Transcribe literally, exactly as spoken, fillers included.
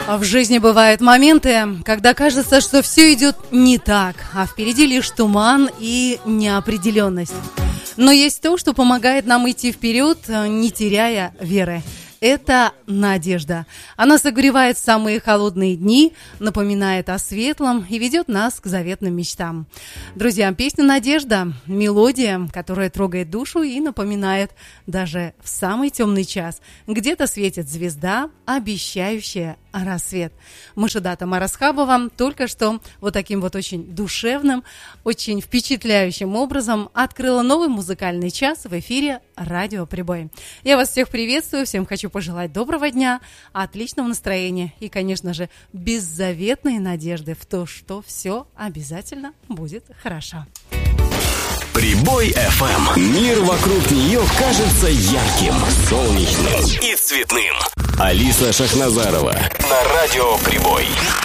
В жизни бывают моменты, когда кажется, что все идет не так, а впереди лишь туман и неопределенность. Но есть то, что помогает нам идти вперед, не теряя веры. Это надежда. Она согревает в самые холодные дни, напоминает о светлом и ведет нас к заветным мечтам. Друзья, песня «Надежда» – мелодия, которая трогает душу и напоминает даже в самый темный час. Где-то светит звезда, обещающая рассвет. Мышеда Тамара Схабова только что вот таким вот очень душевным, очень впечатляющим образом открыла новый музыкальный час в эфире «Радио Прибой». Я вас всех приветствую, всем хочу пожелать доброго дня, отличного настроения и, конечно же, беззаветной надежды в то, что все обязательно будет хорошо. Прибой эф эм. Мир вокруг нее кажется ярким, солнечным и цветным. Алиса Шахназарова на радио Прибой.